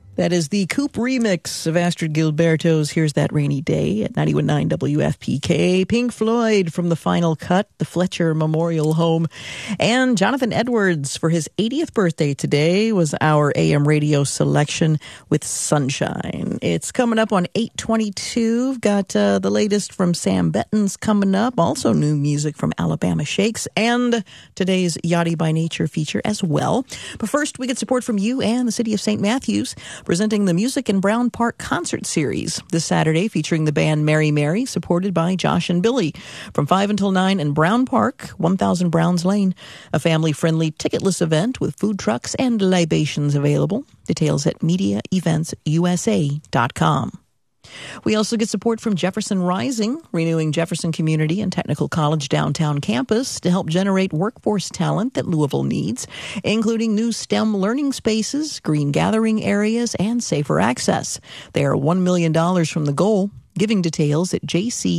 That is the Coop remix of Astrid Gilberto's Here's That Rainy Day at 91.9 WFPK. Pink Floyd from the Final Cut, the Fletcher Memorial Home. And Jonathan Edwards for his 80th birthday today was our AM radio selection with Sunshine. It's coming up on 8:22. We've got the latest from Sam Bettins coming up. Also new music from Alabama Shakes and today's Yachty by Nature feature as well. But first, we get support from you and the City of St. Matthews, presenting the Music in Brown Park concert series this Saturday featuring the band Mary Mary, supported by Josh and Billy. From 5 until 9 in Brown Park, 1000 Browns Lane. A family-friendly ticketless event with food trucks and libations available. Details at mediaeventsusa.com. We also get support from Jefferson Rising, renewing Jefferson Community and Technical College downtown campus to help generate workforce talent that Louisville needs, including new STEM learning spaces, green gathering areas, and safer access. They are $1 million from the goal. Giving details at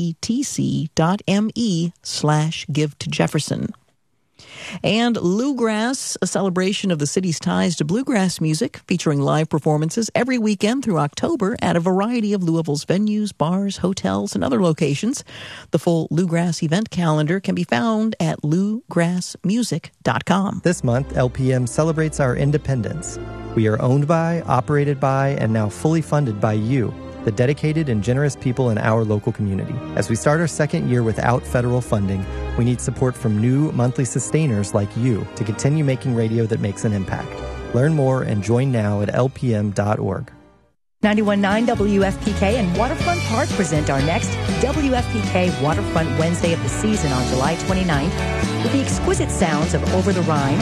jctc.me/give to Jefferson. And Bluegrass, a celebration of the city's ties to bluegrass music, featuring live performances every weekend through October at a variety of Louisville's venues, bars, hotels, and other locations. The full Bluegrass event calendar can be found at bluegrassmusic.com. This month, LPM celebrates our independence. We are owned by, operated by, and now fully funded by you, the dedicated and generous people in our local community. As we start our second year without federal funding, we need support from new monthly sustainers like you to continue making radio that makes an impact. Learn more and join now at lpm.org. 91.9 WFPK and Waterfront Park present our next WFPK Waterfront Wednesday of the season on July 29th with the exquisite sounds of Over the Rhine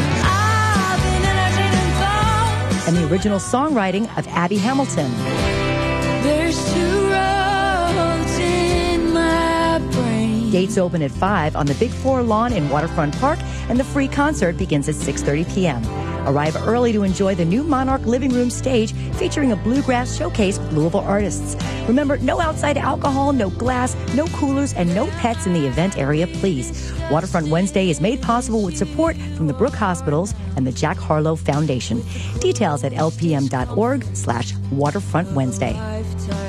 and the original songwriting of Abby Hamilton. There's two roads in my brain. Gates open at 5 on the Big Four lawn in Waterfront Park, and the free concert begins at 6:30 p.m. Arrive early to enjoy the new Monarch Living Room stage featuring a bluegrass showcase with Louisville artists. Remember, no outside alcohol, no glass, no coolers, and no pets in the event area, please. Waterfront Wednesday is made possible with support from the Brooke Hospitals and the Jack Harlow Foundation. Details at lpm.org/Waterfront Wednesday.